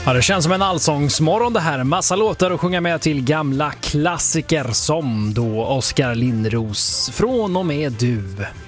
Ja, det känns som en allsångsmorgon det här. Massa låtar att sjunga med till, gamla klassiker som då Oskar Lindros Från och med du.